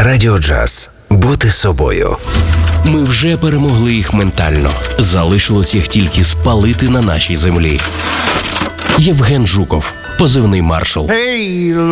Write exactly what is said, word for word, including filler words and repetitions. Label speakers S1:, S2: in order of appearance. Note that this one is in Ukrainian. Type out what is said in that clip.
S1: Радіо Джаз. Бути собою.
S2: Ми вже перемогли їх ментально. Залишилось їх тільки спалити на нашій землі. Євген Жуков, позивний маршал.
S3: Hey,